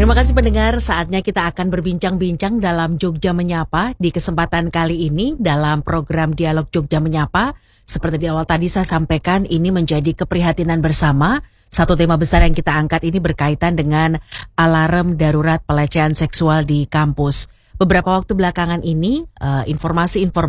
Terima kasih pendengar, saatnya kita akan berbincang-bincang dalam Jogja Menyapa. Di kesempatan kali ini dalam program Dialog Jogja Menyapa, seperti di awal tadi saya sampaikan, ini menjadi keprihatinan bersama. Satu tema besar yang kita angkat ini berkaitan dengan alarm darurat pelecehan seksual di kampus. Beberapa waktu belakangan ini, informasi-informasi